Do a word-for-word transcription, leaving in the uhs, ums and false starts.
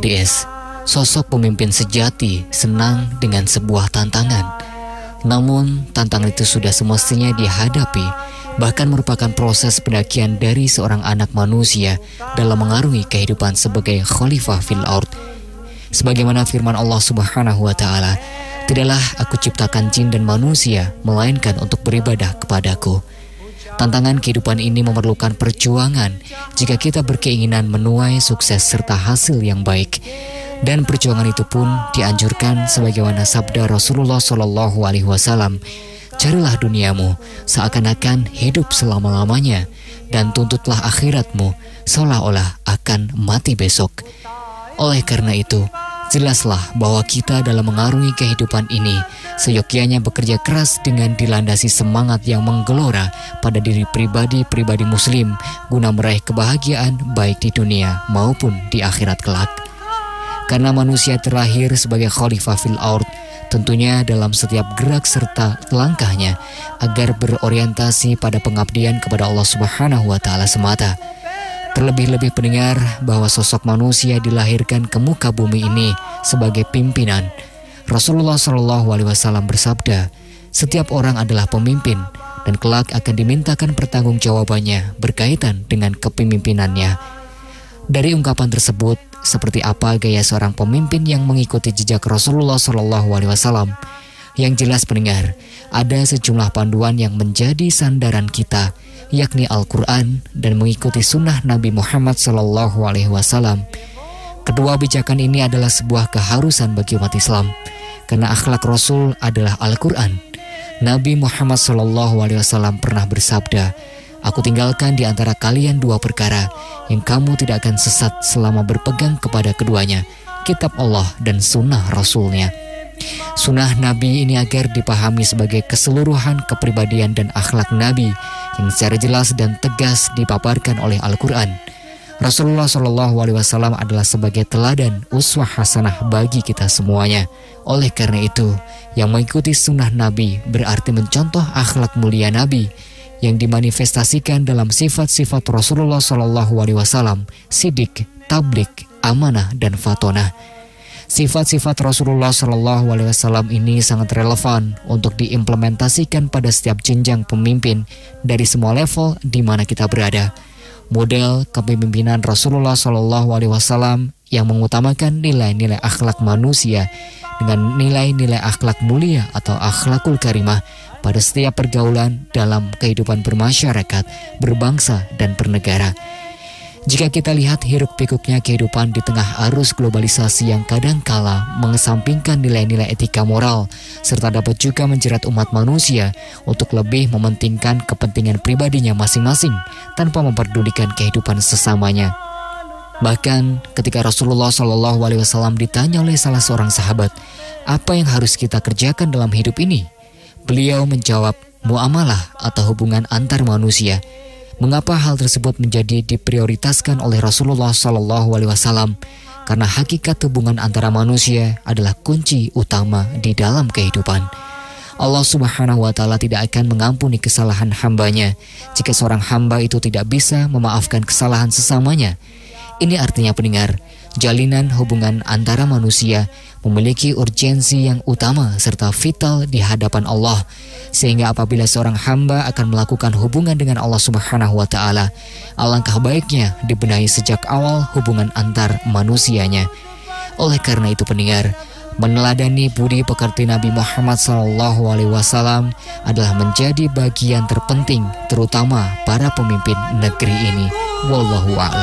D S, sosok pemimpin sejati senang dengan sebuah tantangan. Namun, tantangan itu sudah semestinya dihadapi, bahkan merupakan proses pendakian dari seorang anak manusia dalam mengarungi kehidupan sebagai khalifah fil ard. Sebagaimana firman Allah Subhanahu wa taala, "Tidaklah aku ciptakan jin dan manusia melainkan untuk beribadah kepadaku." Tantangan kehidupan ini memerlukan perjuangan jika kita berkeinginan menuai sukses serta hasil yang baik. Dan perjuangan itu pun dianjurkan sebagaimana sabda Rasulullah Shallallahu Alaihi Wasallam, "Carilah duniamu seakan-akan hidup selama-lamanya, dan tuntutlah akhiratmu seolah-olah akan mati besok." Oleh karena itu, jelaslah bahwa kita dalam mengarungi kehidupan ini seyogyanya bekerja keras dengan dilandasi semangat yang menggelora pada diri pribadi-pribadi muslim guna meraih kebahagiaan baik di dunia maupun di akhirat kelak. Karena manusia terlahir sebagai khalifah fil ard, tentunya dalam setiap gerak serta langkahnya agar berorientasi pada pengabdian kepada Allah Subhanahu wa taala semata. Terlebih-lebih pendengar bahwa sosok manusia dilahirkan ke muka bumi ini sebagai pimpinan. Rasulullah Shallallahu Alaihi Wasallam bersabda, "Setiap orang adalah pemimpin dan kelak akan dimintakan pertanggungjawabannya berkaitan dengan kepemimpinannya." Dari ungkapan tersebut, seperti apa gaya seorang pemimpin yang mengikuti jejak Rasulullah Shallallahu Alaihi Wasallam? Yang jelas pendengar, ada sejumlah panduan yang menjadi sandaran kita, yakni Al-Quran dan mengikuti sunnah Nabi Muhammad Shallallahu Alaihi Wasallam. Kedua bijakan ini adalah sebuah keharusan bagi umat Islam, karena akhlak Rasul adalah Al-Quran. Nabi Muhammad Shallallahu Alaihi Wasallam pernah bersabda, "Aku tinggalkan di antara kalian dua perkara yang kamu tidak akan sesat selama berpegang kepada keduanya, kitab Allah dan sunnah Rasulnya." Sunnah Nabi ini agar dipahami sebagai keseluruhan kepribadian dan akhlak Nabi yang secara jelas dan tegas dipaparkan oleh Al-Quran. Rasulullah Shallallahu Alaihi Wasallam adalah sebagai teladan uswah hasanah bagi kita semuanya. Oleh karena itu, yang mengikuti sunnah Nabi berarti mencontoh akhlak mulia Nabi yang dimanifestasikan dalam sifat-sifat Rasulullah Shallallahu Alaihi Wasallam, sidik, tablik, amanah, dan fatonah. Sifat-sifat Rasulullah Shallallahu Alaihi Wasallam ini sangat relevan untuk diimplementasikan pada setiap jenjang pemimpin dari semua level di mana kita berada. Model kepemimpinan Rasulullah Shallallahu Alaihi Wasallam yang mengutamakan nilai-nilai akhlak manusia dengan nilai-nilai akhlak mulia atau akhlakul karimah pada setiap pergaulan dalam kehidupan bermasyarakat, berbangsa, dan bernegara. Jika kita lihat hiruk-pikuknya kehidupan di tengah arus globalisasi yang kadangkala mengesampingkan nilai-nilai etika moral, serta dapat juga menjerat umat manusia untuk lebih mementingkan kepentingan pribadinya masing-masing tanpa memperdulikan kehidupan sesamanya. Bahkan ketika Rasulullah Shallallahu Alaihi Wasallam ditanya oleh salah seorang sahabat, "Apa yang harus kita kerjakan dalam hidup ini?" Beliau menjawab, "Muamalah atau hubungan antar manusia." Mengapa hal tersebut menjadi diprioritaskan oleh Rasulullah Shallallahu Alaihi Wasallam? Karena hakikat hubungan antara manusia adalah kunci utama di dalam kehidupan. Allah Subhanahu wa Ta'ala tidak akan mengampuni kesalahan hambanya jika seorang hamba itu tidak bisa memaafkan kesalahan sesamanya. Ini artinya pendengar, jalinan hubungan antara manusia memiliki urgensi yang utama serta vital di hadapan Allah, sehingga apabila seorang hamba akan melakukan hubungan dengan Allah Subhanahu wa Ta'ala, alangkah baiknya dibenahi sejak awal hubungan antar manusianya. Oleh karena itu pendengar, meneladani budi pekerti Nabi Muhammad Shallallahu Alaihi Wasallam adalah menjadi bagian terpenting, terutama para pemimpin negeri ini. Wallahu a'lam.